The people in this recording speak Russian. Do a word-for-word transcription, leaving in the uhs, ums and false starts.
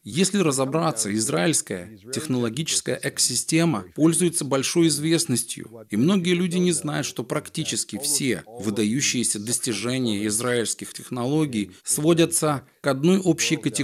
Если разобраться, израильская технологическая экосистема пользуется большой известностью, и многие люди не знают, что практически все выдающиеся достижения израильских технологий сводятся к одной общей категории